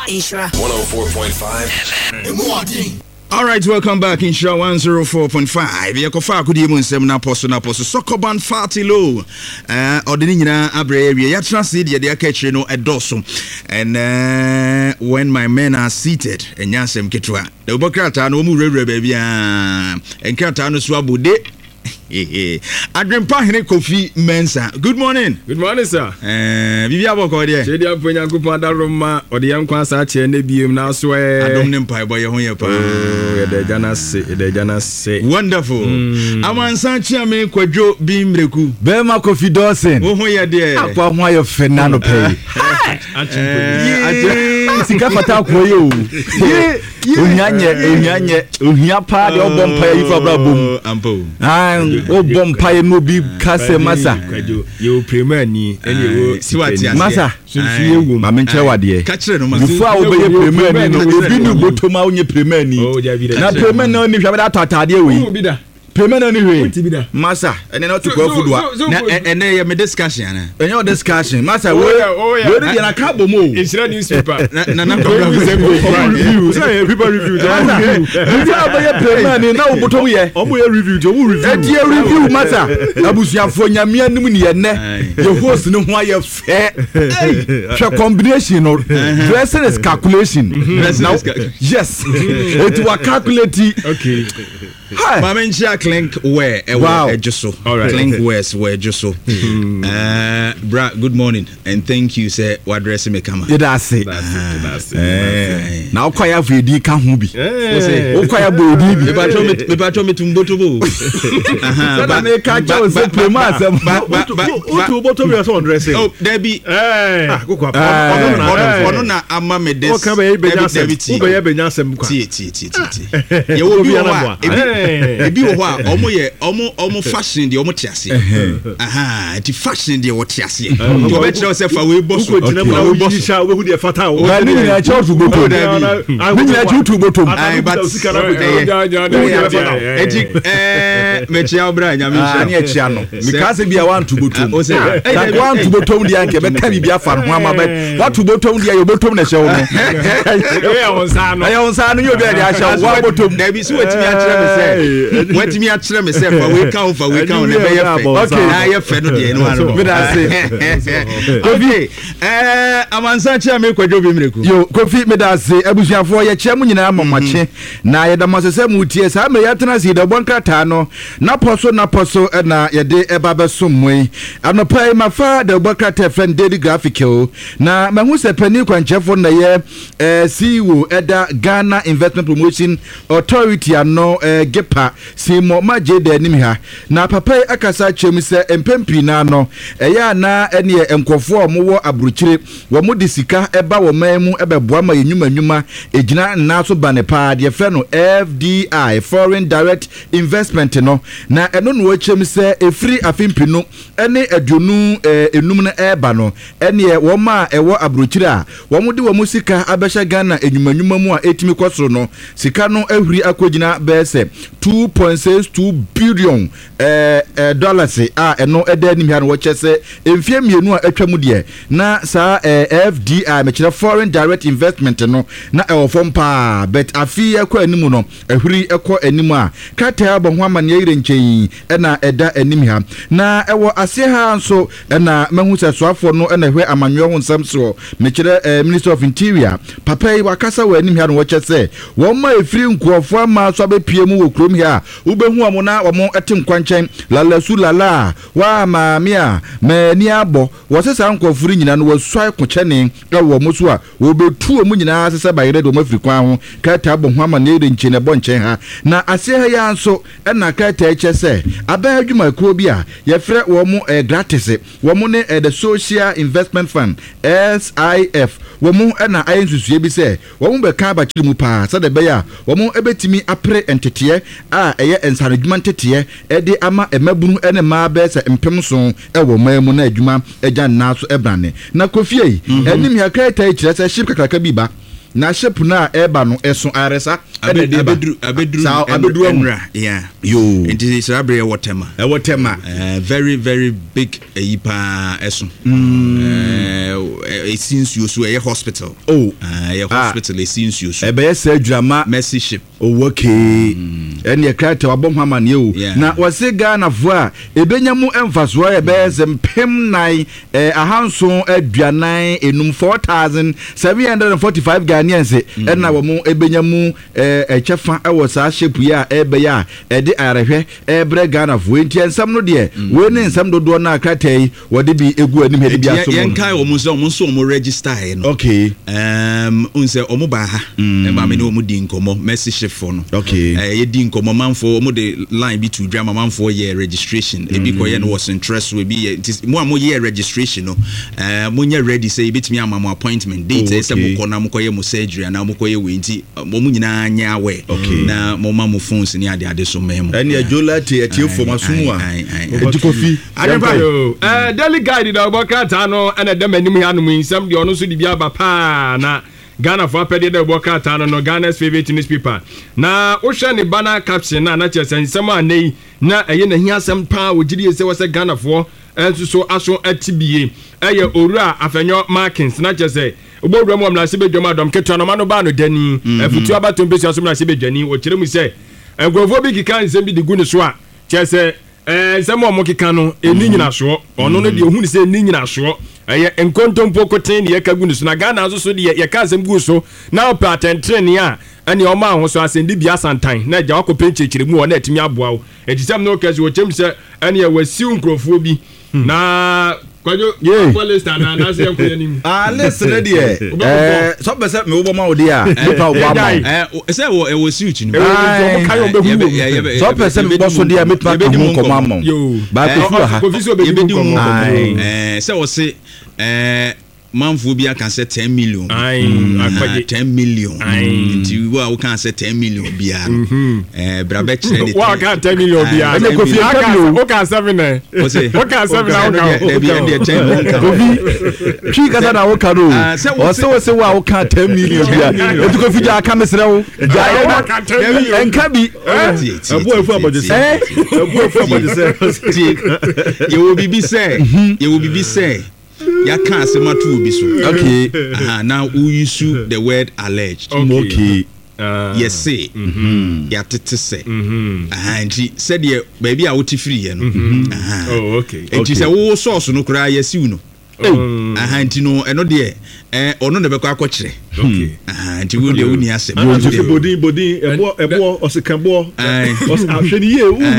Insura 104.5 FM. All right, welcome back. Insura 104.5. Yakofa kudi mu nsem na poso Sokoban Fatilo. Odini nyina abre area. Ya transit ya dia catch no edoso. And when my men are seated, enyasem ketwa. The ubokrata no mu rere baby enkrata no so abude. Adrempa Hene Kofi Mensa. Good morning. Good morning, sir. Bibi aboko de. Chedi aponya kupa daroma odi yankwa sa che na biem na so adom ne mpa boy ho ye pa. Ede jana se. Wonderful. Amansan chiame kwadwo bi mreku. Bema Kofi Dawson. Wo ho ye de. Akwa ho ayo fenano pay. Sika fata ko yo. Ohia pa de obompa yi fa bra bom. Ampo. Obompa ye no bi kase masa. You premier ni ene wo masa. Sunfie wu ma menche wade. Ka kire no masa. Bufu a obeye premier ni no ebi ni botoma onye premier ni. Na premier no ni hwa da atade we. Premier no ni we. Masa ene na to go food wa. Na ene ye me discussion na. Enyo discussion. Masa we dey na ka bomo. Insura newspaper. Na review. Say people review. Bufu a obeye premier ni na obotom ye. Omo ye review, omo review. Edi review masa. Abusuafo nyame anim ni ye ne. Your host no ho aye fe. Hey, combination or dressing is calculation. Now, yes. It was calculating. Okay. Hi. Mamencha clink where just so. All right. Clink where just so. Bra, good morning and thank you sir. What dress me come. That's it. Now kwaya vedi kan hu bi. O kwaya bodi bi. Me patro me tumboto bo. But me ka cha o se prema asem. O boto me so dress. Oh, there be ono na ama me des. O ka be benya asem kwa. Ti. Ye wo bi wa. Ebi wo ho a omo fashion de omo tiase. Ti fashion de wo tiase. To be kire se fa we boss. Ko tina mu na wo sha we hu de fata o. Ba ni na cha tu boto. Ni na cha tu boto. Ai but eti me chia obra nya me chia. Ni chia no. Mi ka se bia wan tu boto. O se ka wan tu boto ndi anke be ka bibia fa ho ama be. Wa tu boto ndi ya yo boto na hye wo no. Ya won sa no. Ya won sa no yo be dia hye wa boto. Na bi so wetimi a kire me se. Wetimi a kire me se fa we kan na be ye fe. Okay. Na ye fe no de no ano. Me da se. Okay. Amansa chia me kwadwo bi mreku. Yo Kofi me da se abusuafo ye chia mu nyina amamakye na ye da masese mu tie sa me ya tena si da bonkrata no na poso na ye de eba be sommoi anopai mafa da bonkrata friend daily graphical na mahu se pani kwanchefo na ye CEO eda Ghana Investment Promotion Authority ano gepa simo maje da nim ha na papai akasa chem se empempi na no eya na ene enkofo omo aburukyire wo mo de sika eba wo mamu ebeboa ma yenwuma ejina na so bane pa de fe no FDI Foreign Direct Investment no na eno no wachem se efri afimpi no ene aduonu enum na eba no ene wo ma ewo aburukyire a wo mo de wo mo sika abehya Ghana enwuma mu a etimi kwosoro no sika no ahuri akogina bese 2.62 billion dollars a eno eda nim ha no wachese emfie mienu a atwamu de na sa FDI mechira Foreign Direct Investment no na ewofom pa bet afi ekọ animu no ahuri ekọ animu a kata abo ho amane yire nchen na eda anim ha na ewo ase ha nso na mahu sesoafo no na hwe amanyo ho nsam so mechira Minister of Interior papai wakasa wa anim ha no wachese wo ma efiri nkuofo ama so abepie mu wo krom ha ubehu amo na omo etim kwanchan lalasu lala wa maamia mani abo wo sesa nkofuri nyina no wasua kochene wo muso a wo betu mu nyina sesa bayire do mafiri kwan ho kata abo ho ama na ire nche ne bonchen ha na ase ha ya nso na kata echese aba adwuma kro bi a ye frɛ wo mu gratis wo mu ne the Social Investment Fund SIF wo mu na ayensusue bi se wo mu be ka ba kiri mu pa sa de be ya wo mu ebetimi apre entete a eye ensanadwuma ntete de ama emabunu ene ma be se mpem so ewo mamu na adwuma agya na so ebrane na Kofi enim ya kata echire se ship kakaka bi ba na ship na eba no eso aresa abedru enra yeah yo nti Srabre whatever very very big yipa eso it seems you so a hospital hospital it seems you so e be surgery mercy ship okay ene krata wabom hamane o na wose Ghana fo a ebenyamu emfaso e be zempem nai ahanso aduanan enum 4745 Ghanaians na wo mu ebenyamu echefa e wo sa shape ya e be ya e de arehwe e bre Ghana fo enti ensam no de we ne ensam dodo na krata yi wo de bi egu anim he de bi aso mo yen kai o mu so mo register he no okay unse o mu ba ha e ba me no mu di nkomo mercy ship for no okay ye di nkomo manfo mo de line bi to drama manfo ye registration e bi ko ye no was interest we bi mo ye registration no mo nya ready say bitimi amamo appointment date say mo ko na mo ko ye mo surgery na mo ko ye we nti mo nyina nya we na mo ma mo phones ni ade so memo ene ajolati etiefo masumu a ejikofi adebayo daily guide da obokata no ene dem anim ya no nsam de ono so di bia ba pa na Ghana for pede de obokata no Ghana's favorite newspaper na wo hwe ne bana caption na chese nsam anei na eye na hiasem pa ogiri ese wo se Ghana for enso so aso atibie eye owura afenyo Markins na chese ogbodwa mo amla se bedwama adom ketua no ma no ba no dani afutu abato mpesi aso na se bedwani wo kire mu se engwofo bi kika nsem bi de gu ne so a chese nsem mo kika no eni nyina so ono no de ohunu se eni nyina so eye enkontompo koten ye kagu ne so na Ghana aso so de ye ka nsem gu so na opatentrene a ani o ma ho so asendi bia santan na ja wakọ penchechire mu o na atimi aboa wo etisem no kase wo chem se ani e wasiu nkrofo bi na kwajo polista na se enko yanim listen there so be se me wo ma wo dia pa wo ma se wo e wasiu chi no so be se me bo so dia me pa ko mo ko ma mo ba ko fu ha ye be di mo se wo se manfo bi aka say 10 million 10 million nti we can say 10 million bia brabe chere de wa ka 10 million bia e ko fi aka o ka 7 o ka 7 na o ka e bi e 10 million ko fi chi ka na o ka ro o se wa o ka 10 million bia e ko fi ja aka mesre wo ja enka bi e bo efu abodise ye wo bibi say ya can't say my two be so. Okay. Now we use the word alleged. Okay. Yes, say. Ya tete say. And she said, "Yeah, baby, I will be free." Oh, okay. And she said, "Oh, source no cry yes you know." And you know, and no dear, or no never quite watch. Okay. And you will do any asset. Body, ebo, or secabo, or actually,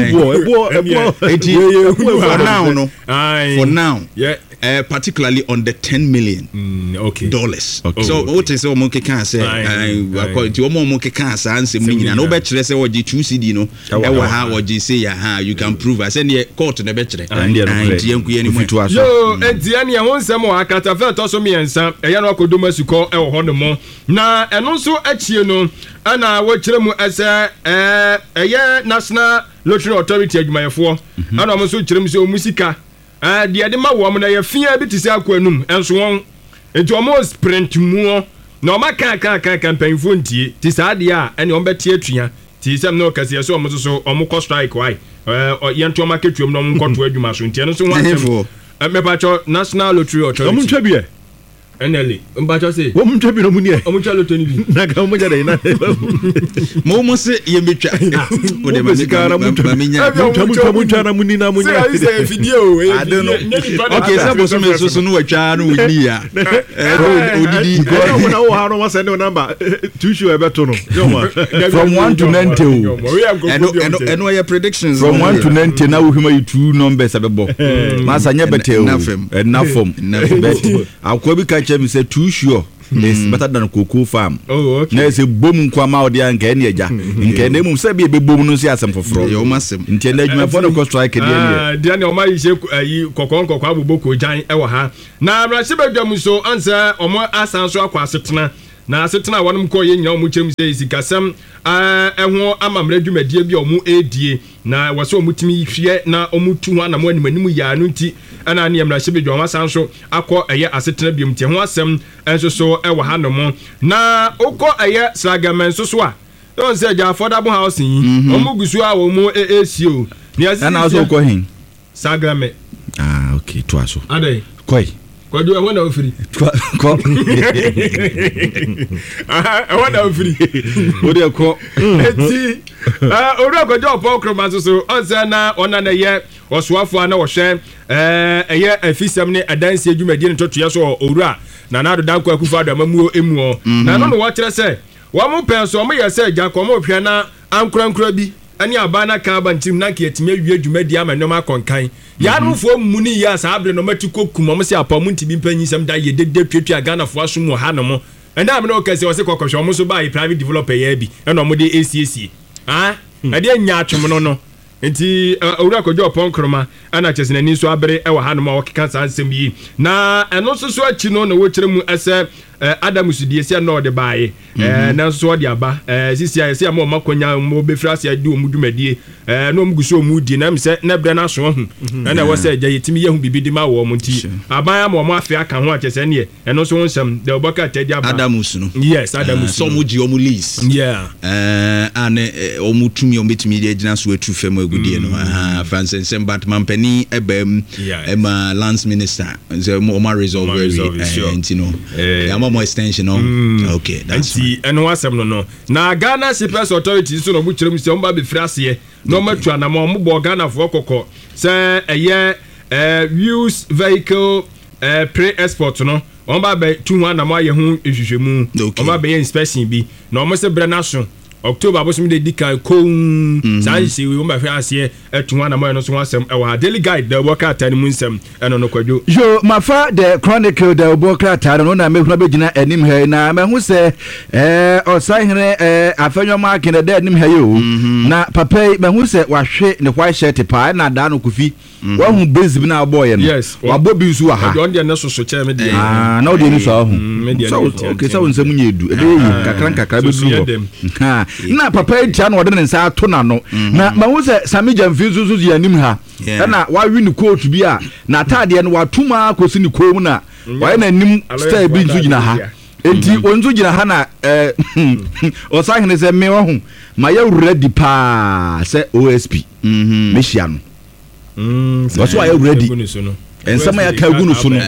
for now, yeah. Particularly on the $10 million dollars. So what is all monkey can say? According to more monkey can say, and no better say what you choose, you know, how what you say, you can prove. I send you court in the better. And so, and the won some more Akatafe also me and Sam, a young Kodumas you call El Honomo. Now, and also at you know, and I watch them as a year National Lottery Authority at my four, and I'm also Chrimso Musica. The Adema woman, I have fear bit to say aquanum, and so on. It's almost print more. No, my campaign funty, tis adia, and on Betia, tis some no Cassia so much so, or more strike, why, or Yanto market room, no one to you, Masun, so one for a Mepacho National Lottery Authority. Eneli mbacho se wo mtwabi no munie o mtwa lotoni bi na ka mo jade na mo se ye metwa o de masikara mutwa na muni na munia se video I don't know okay se bo so me so no watwa no wini ya odidi go na wo ha no send no number to show e beto no from 1 to 90 and your predictions from 1 to 90 na wo huma you two numbers abebo masa nya bete o na fom bet akwa bi say too sure is better than cocoa farm. Oh, okay. Na say bom kwama odi anka ene eja. Nka ene mum say be bom no si asem foforo. Yo masem. Nti ene adwuma for no cost strike dey ene. Dia ne o ma yise yi kokon aboboko jan e wo ha. Na amrase badwam so ansa omo asanso akwa asetena. Na asetena wonum ko ye nyina omo chem say sikasem eho amamra dwumadie bi omo edie na wase omo timi hwie na omo tu ho na mo animanimu ya no nti ana ne amrase badwam asanso akọ eye asetena biom tie ho asem enso so e wo ha no mo na okọ eye slagamen so so a don't say ja affordable housing omu gusu a omu ACO ni asi and also ko hin Sagrame okay to aso adai koi kwadu e wona ofiri ko e wona ofiri o de ko eti ora ko jo Paul Kroma so onse na ona na ye osuafo na wo hwe eye afisam ne adansi adwumadi ne totoya so owura na na do danko akufa do amamuo emuo na no wo kire se wo mo pen so mo ye se ja ko mo hwe na ankurankura bi ani abana ka ba ntim na ke etime awie adwumadi amanyom akonkan ya no fo muni ya sa abre no matiko kuma mo se apamu ntibi mpanyi sam da ye dede twetwa Ghana fo aso mu ha no mo enda me no kase wo se kokosho mo so ba private developer ya bi e no mo de ACC ade nya atwom no enti owura kojo Paul Kroma ana chesena ni so abere e wa ha no ma wokeka sa nsem yi na eno so achi no na wo kire mu ese Adam Sudie sia no de baaye na so de aba sisi ya sia mo makonya mo befrase ade o mudumadi no mguso mu di na mse na bre na so hu na wo se gya yetimi yehu bibidi ma wo mo nti aban mo afi aka ho achese ne eno so nsem de oboka tadi aba Adam no yes Adam so mo gi o mu lease ane o mu tumi o metimi de gina so atu fam agudie no Francis Batman Penny ebem ema lance minister so mo ma resolve enti no more extension okay that's and wasem no na Ghana Shippers Authority so no bu kire mu se omba be frase no matua na mo bo Ghana fo kokko se eye used vehicle pre-export no omba be tu na mo aye hu ehwehwemu omba be inspection bi na o mo se bre na so October abosom de dikan kon sanse we umba frase etu na mo no so wasem e wa daily guide the worker atani mu nsem eno no kwadwo yo mafa the chronicle the worker atani no na mehuna begina enim he na mehu se osahene afenyo mark na de enim he yo na papa mehu se wahwe ne white shirt pa na da no kofi wa hu base bi na boy no wa bobi nsu wa ha don de na so che me de na o de ni so hu so okay so nsem nyedu e dey kakran be duru ha na papa etia na ode ne nsa ato na no na mahu se samija mfizuzu yanim ha na wa wi ni coat bi a na atade no watuma kosi ni kom na wa na nim style bi nzu gina ha enti onzu gina ha na osahene se me wo hu ma ya ready pa se OSP mehia no waso ya ready ensama ya kagu no so no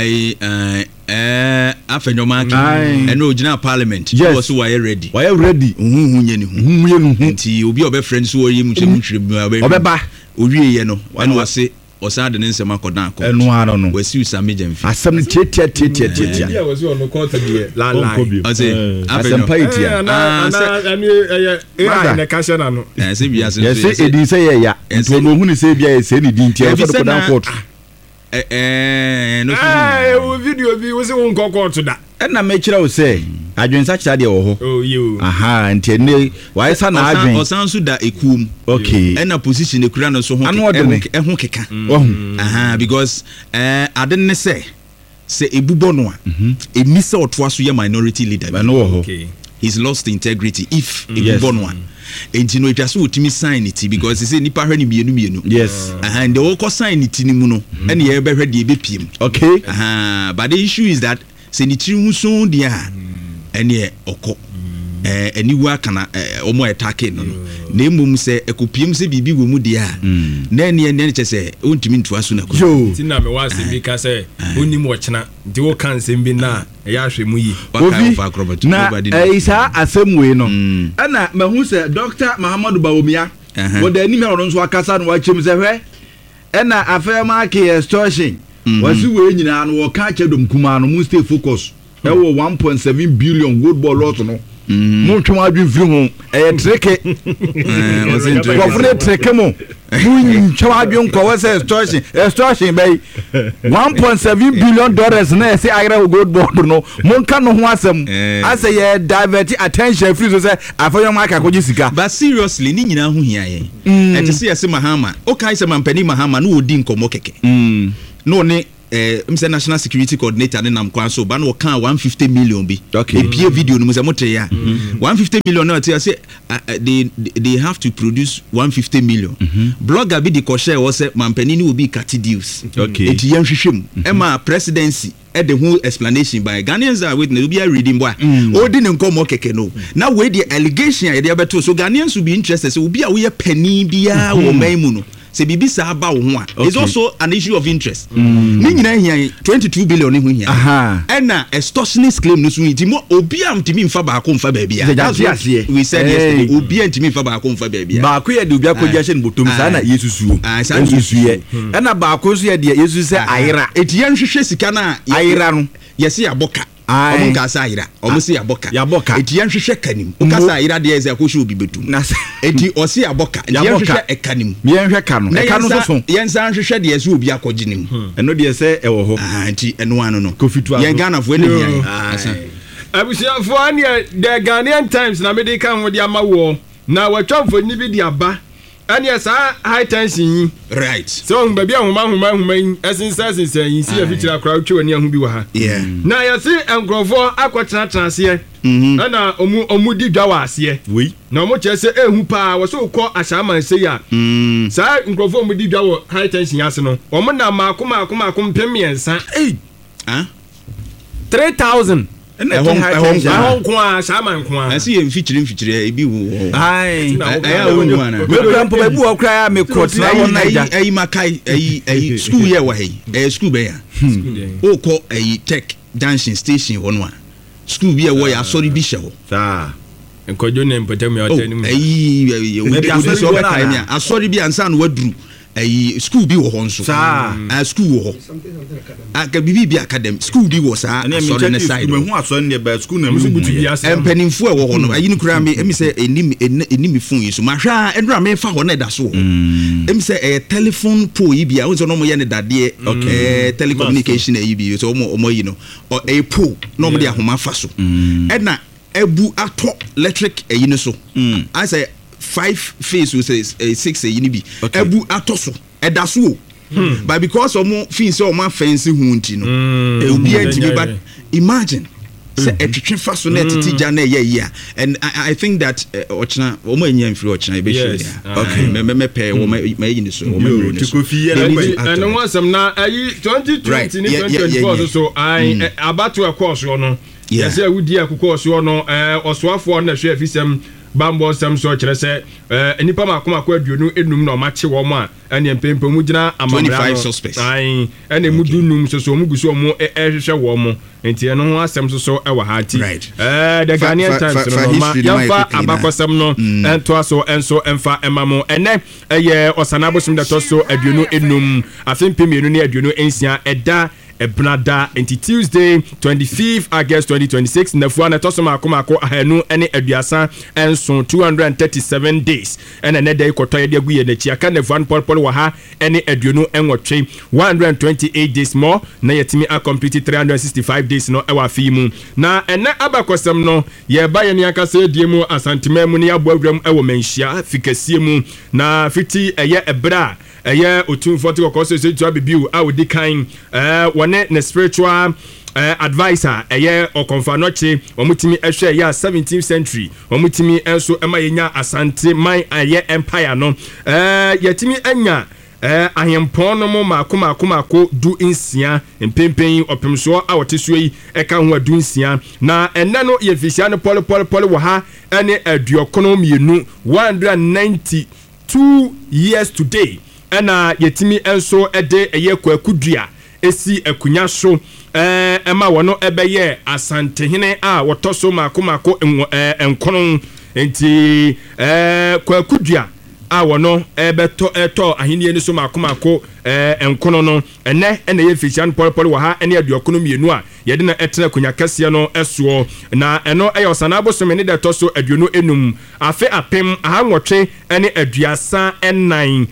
afenyoma eno ogina parliament so why ready hunye ni nti obi obe friend so oyi mu chemu twire obeba owie ye no eno wase osade ne nsema kodan ko enu ano no wasi usame jamfi asem tietia dia wasi ono court die la ose afenyoma itia na kasha na no se bia se yes edi se ye ya nto no hu ni se bia ye se ni di ntia so kodan court no video bi we se won court da na me kira wo se adwensa kira de wo ho aha nti ne why sa na adwen osansu da ekuum okay na position ekura no so ho eho keka aha because ade ne se ebubo no a emisa oto aso ye minority leader okay he's lost integrity if ebubo no a enti no itwa so otimi sign it because he say nipa hwe ni mienu yes and the whole sign it ni mu no ene ye behwe de ebepiem okay but the issue is that senitiri hu so dia ene okọ eniwa kana omo etake no na emum se ekopiem se bibi wo mu dia na ene chese ontimi ntua so na ko ti na me wa se bi ka se onim wo chena ndi wo kan se bi na ya hwe mu yi na isa asemwe no ana mahu se Dr. Mahamadu Bawumia wo da ni me no so akasa no wa chem se hwe ena afema ke extortion wasi we nyina no wo ka chedom kuma no mu stay focus e wo 1.7 billion gold ball lot no mo twon adwen firi ho treke treke mo twon adwen kwa wase extortion bay 1.7 billion dollars na say ayra gold ball no mo ka no ho asem ase ye divert attention free so say afanyom aka ko jisika but seriously ni nyina ho hia ye e te se yese Mahama o kai se mampani Mahama no odi nkomo keke no ne national security coordinator ne nam kwan so ba no kan 150 million bi okay pie video no mo say mote ya 150 million na say they have to produce 150 million blogger bi di ko share wo say mampani ni obi cut deals okay eti yan hwehwem ema presidency the whole explanation by Ghanaians are witness be a reading boy odi ne nkomo keke no na we the allegation ya dey beto so Ghanaians will be interested so obi a we penny bia wo man mu no se bibi sa ba wo ho a is also an issue of interest ni nyina hia 22 billion ho hia and na extortionist claim no so ntimo obi am timi mfa ba ko mfa ba bia we said yesterday obi am timi mfa ba ko mfa ba bia ba ko ye de obi akogya hye nbotom sa na yesusuo yesusuye na ba ko so ye de yesu se ayira etiyan hwehwe sika na ayira no yesi aboka omo ka sa ayira omo se yaboka etiyan hwehwe kanim o ka sa ayira de eze akohwe obi betum eti o se yaboka etiyan hwehwe ekanim yen hwe ka no eka no so yen san hwehwe de eze obi akoginim eno de se ewo ho enti eno ano no kofitu yen Ghana fo ene hia abusiafo ane the Ghanaian Times na me de kan ho de amawo na watwamfo ni bi de aba and yes, high tension, right? So, baby, huma, essence, you see a feature crowd to any who be wa. Yeah. Now, you see, and grow for aquatrans here, and Omudi Jawas here. We no much as a who pa was so called as Shaman say ya. Sir, and grow for Mudi Jawa, high tension, Yasano. Omana Makuma, Pemi and San. 3,000. I see him featuring ebi wo ai wonu ana me krampo ba bu okra me court na won naija ai makai ai school here wa hey school be ya o ko ai tech dancing station wonu a school bi e wo ya sorry bi hye ho sa enkojo ne mpatam ya otani ai we so be kai me a sorry bi ansa no waduru ai school bi wo ho nso school wo ho aka bibi academy school bi wo sa sorry na side me hu aso ne ba school na me butu bi ase empanimfo e wo ho no ayi ni kura me emi se enimi phone yi so mahwa endura me fa ho na da so emi se telephone pole yi bia won so no mo ye ne dade telecommunication yi bi so mo yi no pole no mo de ahoma fa so na ebu ato electric yi no so I say 5 phase with 6 yinibi ebu atoso edaso but because omo fin say omo fence hunti no obi antimi but imagine say etwetwe faso na titija na ye and I think that ochna omo anya mfiri ochna be sure okay me pay wo me yin so wo me tikofi and one some na 2020 ni 2024 so I about to course no yes say we dia course no osoafo na hwe afisem Bambo Sam so kire se enipa makoma kwa aduonu enum na o mache wo mo a ene mpempe mu gina amamra 25 suspects ai ene mu dunum so mu guso mo ehwehwe wo mo enti eno ho asem so e wa ha ti the Ghanaian Times no ma yafa abakosem no ento aso enso emfa emamo ene eye osanabo sim da to so aduonu enum afempem enu ne aduonu ensia eda Ebnada enti Tuesday 25th August 2026 nafuwa na toso makomako ahenu ene aduasa enso 237 days ene nede ikoto ye gu ye nachi aka nafuwa pol wa ha ene aduonu enwotwe 128 days more na yetimi a complete 365 days no ewa fimu na ene abakosem no ye ba ye ni aka se diemu asantememu ne aboawram ewo menhia fikasie mu na fiti eye ebra eye otumfo te kokoso se tu abibiu a odi kan wone ne spiritual advisor eye okonfanoche omutimi ehwe ya 17th century omutimi enso ema yenya asante man eye empire no yetimi anya ahempon no mo makomako du insia empempen opemso a woteso yi eka ho adu insia na enne no ye fisia no pol wo ha ene aduokono mienu 192 years today ena yetimi enso ede eye kwakudua esi akunya so ema wono ebeye asantehene a wotoso makomako enkono enti kwakudua a wono ebeto eto ahenie ni so makomako enkono no ene ye fishan pol wo ha ene aduokono mienu a yede na etena akunya kase no eso na eno osanabo so meni de toso aduonu enum afe apem ahanwotwe ene aduasa enan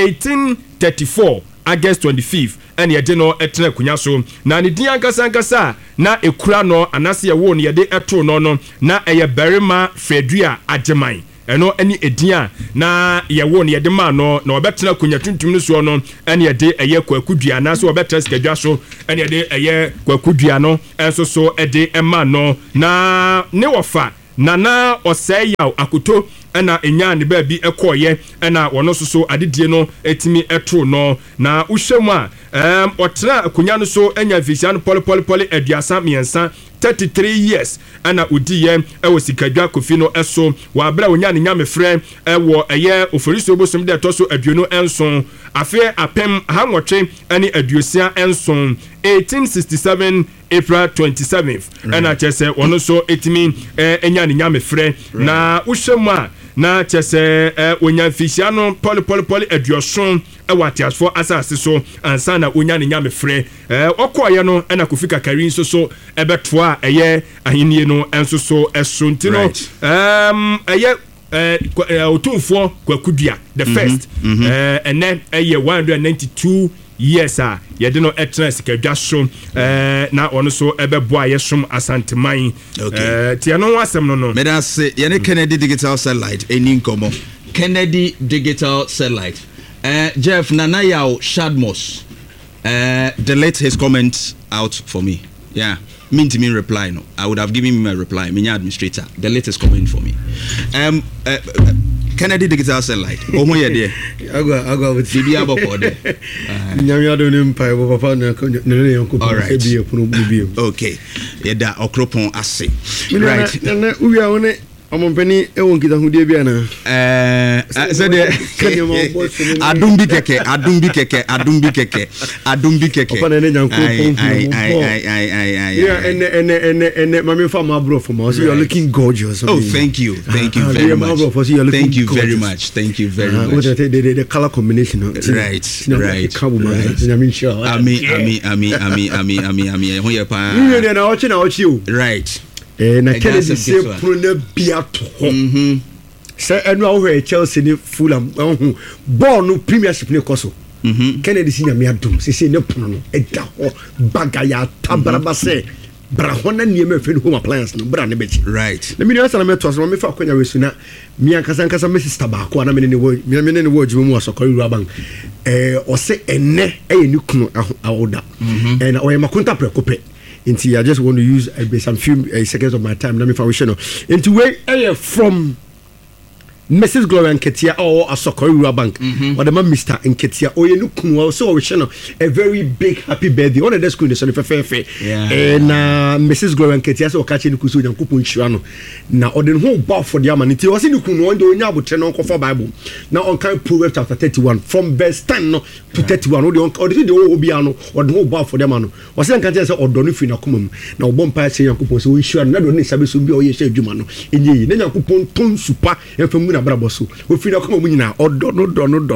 1834 August 25th and yede no etena kunya so na ne din ankasa na ekura no anase ye wo ne yede eto no na eye berima Fredua Ajeman ɛno ɛne ɛdin na yɛwo no yɛde ma no na wɔbɛtena konya tuntum no soɔ no ɛne yɛde ɛyɛ kwakudua na so wɔbɛtena sikadwa so ɛne yɛde ɛyɛ kwakudua no ɛnso so ɛde ɛma no na ne wɔfa nana ɔsɛe yaw akoto ɛna enya ne baabi ɛkɔɔyɛ ɛna wɔno nso so adedie no etimi ɛtoro no na wohyɛ mu a ɔtena akonya no so enya mfisia no pɔlepɔlepɔle aduasa mmiɛnsa 33 years ɛna odiye ɛwɔ sikadwa kofi no ɛso wɔabra wonya ne nyamefrɛ ɛwɔ ɛyɛ oforiso bosom de ɛtɔ so aduonu ɛnson afe apem hanwɔtwe ɛne aduosia ɛnson 1867 April 27th ɛna kyerɛ sɛ wɔno so etimi enya ne nyamefrɛ na wohyɛ mu a na kyerɛ sɛ wonya mfisia no pɔlepɔlepɔle aduoson ɛwɔ atiasfo asase so ansa na wonya ne nyamefrɛ ɔkɔɔyɛ no ɛna kofi kakari nso so ɛbɛtoa ɛyɛ ahennie no ɛnso so ɛso nti no ɛyɛ otumfoɔ kwakudua the first ɛnɛ ɛyɛ 192 years a yɛde no ɛtena sikadwa so na ɔno so ɛbɛboa yɛsom asanteman tia no ho asɛm no no meda se yɛne Kennedy Digital Satellite ɛni nkɔmmɔ Kennedy Digital Satellite Jeff Nanayaw Shadmos delete his comments out for me. Yeah, mean to me reply no. I would have given him a reply. Minya administrator, delete his comment for me. Kennedy Digital Satellite. Oh my dear. I go with CB Aboko there. Nyamiado Empire papa na right. Okay. Yeda okropon ase. Right. We are on it. Omompeni ewon kita hu die bia na said adumbi keke opa na nyanko ene mami fa ma bro for ma so you are looking gorgeous. Oh, thank you very much. Thank you very much. The color combination right right na Kennedy say prone biato say enu awo Chelsea ni Fulham ball no Premiership ni koso Kennedy si nyame adom say ne pono no eda ho bagaya tabraba say bra hona niema fe home appliance no bra ne bechi right na me no sala me to so me fa kwanya wesu na mi ankasa me sister ba ko na me ne wo adwuma mu asokori ruaban o say enne ni kunu awoda na o ye makonta prekope. I just want to use some few seconds of my time. Let me finish. Into way from Mrs. Gloria Nketia or Asokori Bank or the man Mr. Nketia or you look so we a very big happy birthday on the school so fair and Mrs. Gloria Nketia so catching kusu and kupun shirano now or the whole bar for the amanity was in the kuno do nya but no for Bible now on kind Proverbs chapter 31 from verse 10 to 31 or the obiano or the whole bar for the man was in Nketia or don't if na kumum now bompa say yakupon so we sure na do ni sabe so bi o ye she adwuma no enyi na yakupon ton super efemu na braboso we feel come mu nyina odono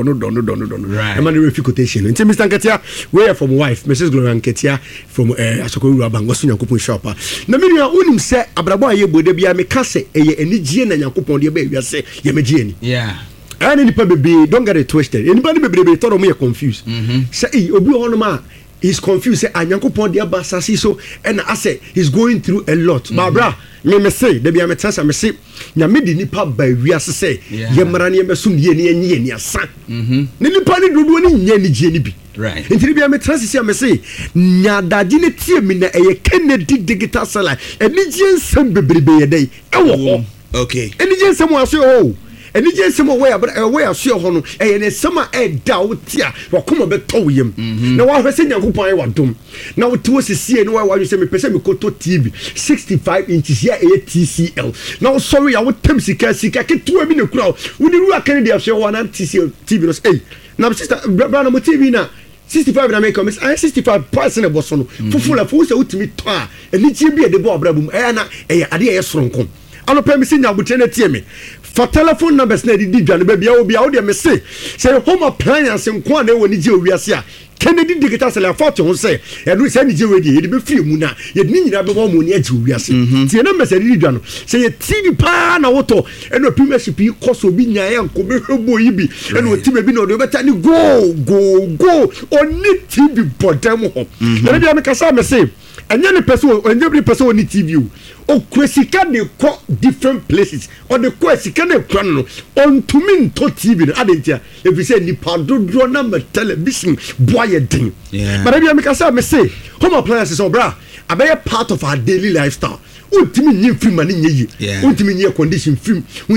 e man refi quotation nti Mr. Nketia we are from wife Mrs. Gloria Nketia from Asokoro Ruaban wasu Nyankopon shop na me nua unim se abrabo aye bode bia me ka se eye enigie na Nyankopon de ba wiase ye megie ni and any baby don't get it twisted anybody be thought of me confused say obi hono ma he's confused say Nyankopon de ba sasi so and I say he's going through a lot bra me say de bia me tsa me say nyame di nipa ba wiase say ye mara ne mesum ye ne enye ne asa ne nipa ne dodo ne nya ne gie ne bi right ntiri bia me tsa say me say nyadaji ne tie mi na eye Kennedy Digital Satellite eni gie nsem bebrebe ye dai ewo ho okay eni gie nsem wa so eni gie nsem we aso ho no eye ne sema da wotia wakoma beto yem na wa hwese Nyankopon ayi wadom na wotu sisi eni wa se me pese me koto TV 65 inches ya TCL na sorry ya wotem sika ketu abi ne kura woni ru Kennedy aso wa na TCL TV no na sister brother mo TV na 65 na make come 65% e boso no fufula fu se utimi to a eni tie bi e de bo abrabum na ade e soronko ano pe mi se nyabutre na tie me for telephone numbers na di dwane ba bia obi a wo de me say home appliance nko na woni je owiase a Kennedy Digital Satellite forte ho say enu se ni je wedi e de be free mu na ye ni nyina be bo mo ni aje owiase tie na message di dwane say ye TV pa na woto enu Premiership yi koso bi nya ya nko be hwebo yi bi enu time bi na do beta ni go oni TV bodam ho na bia me kasa me say ɛnyɛ ne person ɛnyɛ ne person on TV o kwesika de kɔ different places or the kwesika de kɔ no on to me to TV no adentia if you say nipa dodo na me television boy den but I make say me say home appliances obra abɛyɛ part of our daily lifestyle untimi nyi film ani nyi untimi nyi condition film